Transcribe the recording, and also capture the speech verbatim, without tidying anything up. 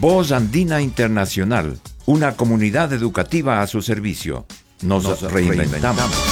Voz Andina Internacional, una comunidad educativa a su servicio. Nos, Nos reinventamos. reinventamos.